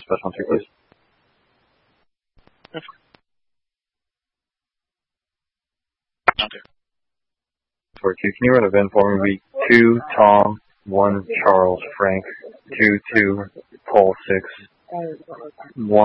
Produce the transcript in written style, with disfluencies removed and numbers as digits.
special entry, please. 42. Can you run a VIN for me? 2 Tom, 1 Charles Frank, 2 Paul 6, 1